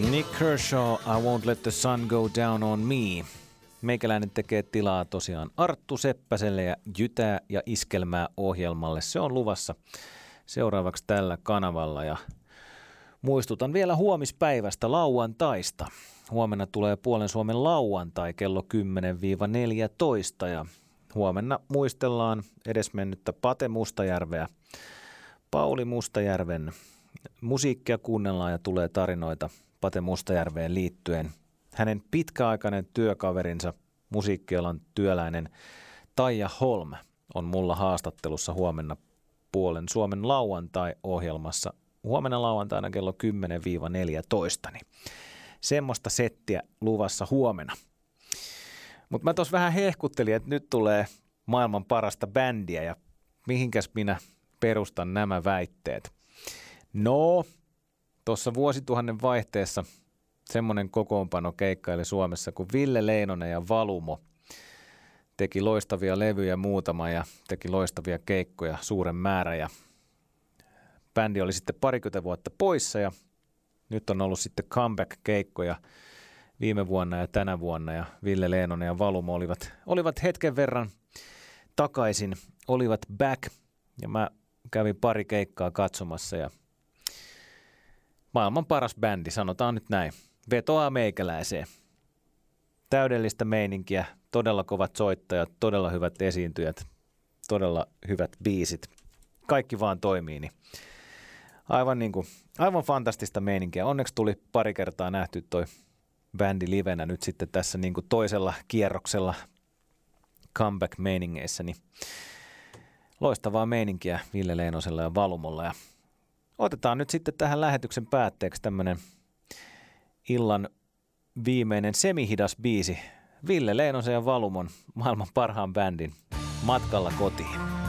Nick Kershaw, I Won't Let the Sun Go Down on Me. Meikäläinen tekee tilaa tosiaan Arttu Seppäselle ja Jytää ja Iskelmää ohjelmalle. Se on luvassa seuraavaksi tällä kanavalla ja muistutan vielä huomispäivästä lauantaista. Huomenna tulee Puolen Suomen lauantai kello 10-14 ja huomenna muistellaan edesmennyttä Pate Mustajärveä. Pauli Mustajärven musiikkia kuunnellaan ja tulee tarinoita Pate Mustajärveen liittyen. Hänen pitkäaikainen työkaverinsa, musiikkialan työläinen Taija Holm on mulla haastattelussa huomenna Puolen Suomen lauantai-ohjelmassa. Huomenna lauantaina kello 10-14. Niin semmoista settiä luvassa huomenna. Mutta mä tuossa vähän hehkuttelin, että nyt tulee maailman parasta bändiä ja mihinkäs minä perustan nämä väitteet. No, tuossa vuosituhannen vaihteessa semmoinen kokoonpano keikkaili Suomessa, kun Ville Leinonen ja Valumo teki loistavia levyjä muutama ja teki loistavia keikkoja suuren määrän. Ja bändi oli sitten parikymmentä vuotta poissa ja nyt on ollut sitten comeback-keikkoja viime vuonna ja tänä vuonna. Ja Ville Leinonen ja Valumo olivat hetken verran takaisin, olivat back ja mä kävin pari keikkaa katsomassa ja maailman paras bändi, sanotaan nyt näin. Vetoaa meikäläiseen. Täydellistä meininkiä, todella kovat soittajat, todella hyvät esiintyjät, todella hyvät biisit. Kaikki vaan toimii. Niin aivan fantastista meininkiä. Onneksi tuli pari kertaa nähty toi bändi livenä nyt sitten tässä niin kuin toisella kierroksella comeback-meiningeissä. Niin loistavaa meininkiä Ville Leinosella ja Valumolla. Ja otetaan nyt sitten tähän lähetyksen päätteeksi tämmöinen illan viimeinen semihidas biisi. Ville Leinosen ja Valumon maailman parhaan bändin Matkalla kotiin.